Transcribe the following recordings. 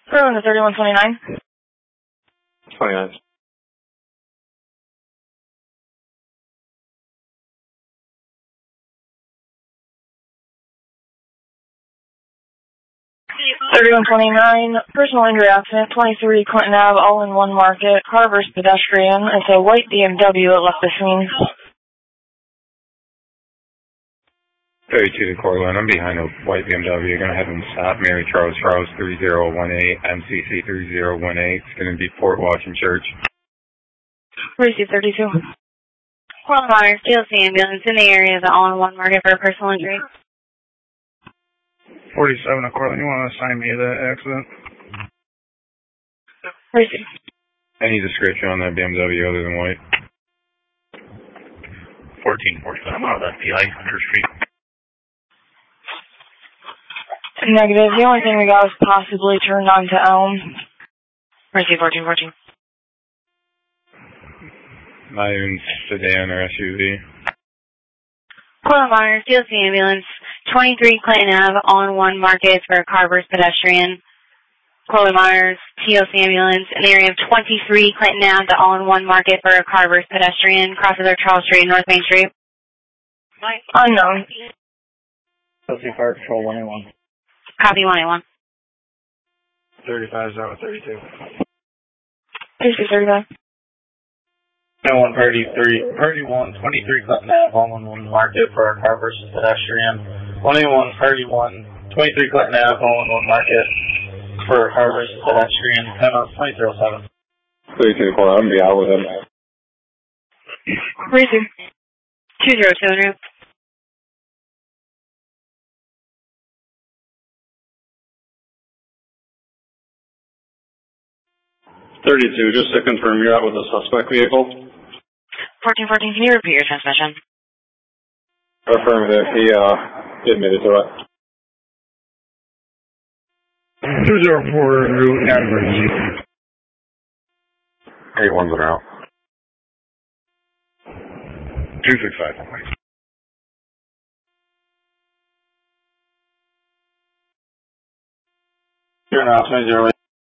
Going to 3129. 29. Personal injury accident, 23 Clinton Ave, all in one market, car versus pedestrian. It's a white BMW that left the scene. 32 to Cortland. I'm behind a white BMW. You're going to have them stop. Mary Charles 3018, MCC 3018. It's going to be Port Washington Church. Receive 32. Cortland Myers, TLC ambulance in the area of the all-in-one market for a personal injury. 47 at Cortland. You want to assign me that accident? Receive. Any description on that BMW other than white? 1447 out of FPI, 100 Street. Negative. The only thing we got was possibly turned on to Elm. Receive 1414. Not even sedan or SUV. Cortland Myers, TLC ambulance, 23 Clinton Ave, all-in-one market for a car versus pedestrian. Cortland Myers, TLC ambulance in the area of 23 Clinton Ave, the all-in-one market for a car versus pedestrian. Crosses of Charles Street and North Main Street. Unknown. TLC Fire Control 181. Copy 181. 35 is out with 32. Receive 35. No, 23 Clinton Ave, all-in-one market for a car versus pedestrian. 23 Clinton Ave, all-in-one market for a car versus pedestrian. 2007. 32 to Cortland. I'm going to be out with him. Receive. 202 en route. 32, just to confirm you're out with a suspect vehicle? 1414, can you repeat your transmission? Affirmative. He admitted to it. 204 en route, emergency. 81s are out. 265. You're now 2008.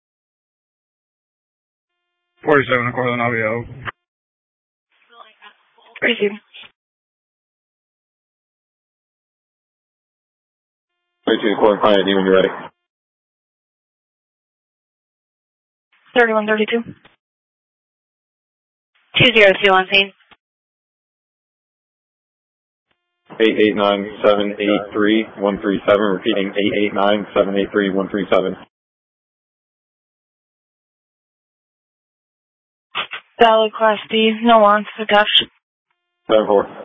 47 at Cortland, I'll be out. Receive. 32 to Cortland, client ID when you're ready. 3132. 202 on scene. 889-783-137, repeating 889-783-137. Valid Class B, no wants attached. 7-4.